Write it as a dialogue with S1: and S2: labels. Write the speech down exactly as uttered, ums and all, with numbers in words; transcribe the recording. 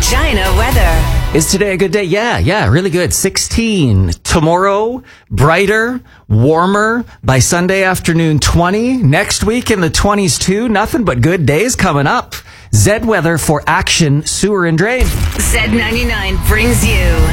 S1: Regina weather.
S2: Is today a good day? Yeah, yeah, really good. sixteen. Tomorrow, brighter, warmer. By Sunday afternoon, twenty. Next week in the twenties too. Nothing but good days coming up. Zed weather for Action Sewer and Drain.
S1: Z ninety-nine brings you